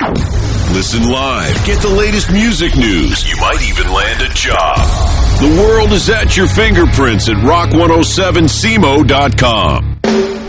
Listen live. Get the latest music news. You might even land a job. The world is at your fingerprints at rock107semo.com.